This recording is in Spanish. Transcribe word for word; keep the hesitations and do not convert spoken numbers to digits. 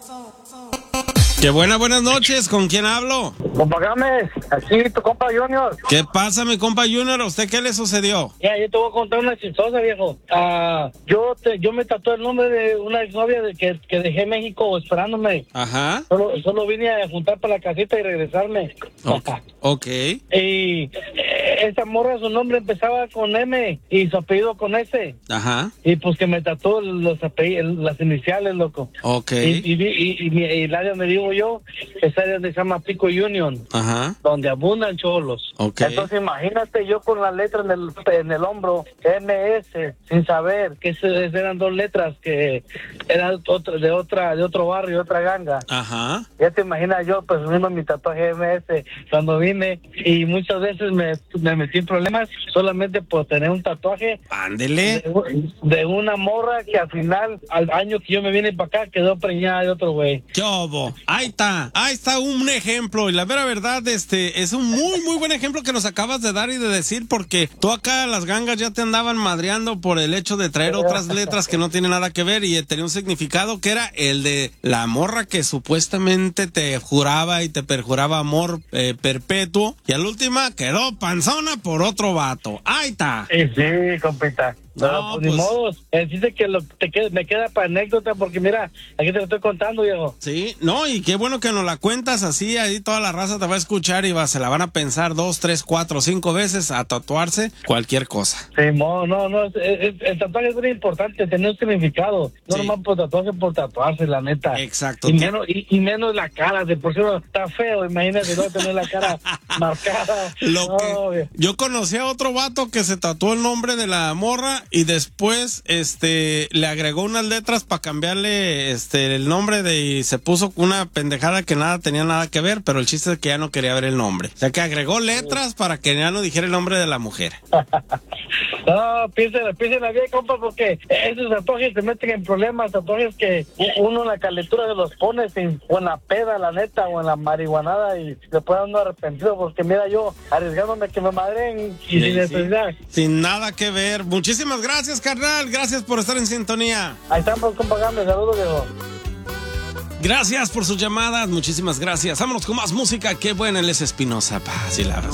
Qué buena, buenas noches. ¿Con quién hablo? Compa Gámez, aquí tu compa Junior. ¿Qué pasa, mi compa Junior? ¿A usted qué le sucedió? Ya, yo te voy a contar una chistosa, viejo. Ah, yo te, yo me tatué el nombre de una exnovia de que, que dejé en México esperándome. Ajá. Solo, solo vine a juntar para la casita y regresarme. Ok. Ok. Y eh, esa morra, su nombre empezaba con M y su apellido con S. Ajá. Y pues que me tatuó los apellidos, las iniciales, loco. Ok. Y, y, y, y, y el área me digo yo, esa área se llama Pico Union. Ajá. Donde abundan cholos. Ok. Entonces imagínate yo con la letra en el, en el hombro, M S, sin saber que se, eran dos letras que eran otra, de otra, de otro barrio, otra ganga. Ajá. Ya te imaginas yo presumiendo mi tatuaje M S cuando vine, y muchas veces me, me metí en problemas solamente por tener un tatuaje. Ándele. De, de una morra que al final, al año que yo me vine para acá, quedó preñada de otro güey. ¿Qué obo? Ahí está, ahí está un ejemplo, y la vera verdad, este, es un muy, muy buen ejemplo que nos acabas de dar y de decir, porque tú acá las gangas ya te andaban madreando por el hecho de traer otras letras que no tienen nada que ver y tenía un significado que era el de la morra que supuestamente te juraba y te perjuraba amor eh, perpetuo, y al última quedó panzona por otro vato. Ahí está. Sí, sí, compita. No, no, pues, pues ni modo. Eh, dice que lo, te queda, me queda para anécdota porque mira, aquí te lo estoy contando, viejo. Sí, no, y qué bueno que nos la cuentas así, ahí toda la raza te va a escuchar y va, se la van a pensar dos, tres, cuatro, cinco veces a tatuarse cualquier cosa. Sí, no, no, no, es, es, el tatuaje es muy importante, tener un significado, no sí. Nomás por tatuarse por tatuarse, la neta. Exacto. Y menos, y, y menos la cara, de por sí está feo, imagínate, no tener la cara marcada. Lo no, que, yo conocí a otro vato que se tatuó el nombre de la morra y después este le agregó unas letras para cambiarle este el nombre de y se puso una pendejada que nada tenía nada que ver, pero el chiste es que ya no quería ver el nombre. O sea que agregó letras para que ya no dijera el nombre de la mujer. No, piénsela, piénsela bien, compa, porque esos tatuajes se meten en problemas, tatuajes que uno en la calentura se los pone sin, o en la peda, la neta, o en la marihuanada, y después ando arrepentido, porque mira yo, arriesgándome que me madren y sí, sin necesidad. Sí. Sin nada que ver. Muchísimas gracias, carnal, gracias por estar en sintonía. Ahí estamos, compa, Gámez, saludos, viejo. Gracias por sus llamadas, muchísimas gracias. Vámonos con más música, qué buena él es Espinosa, paz y la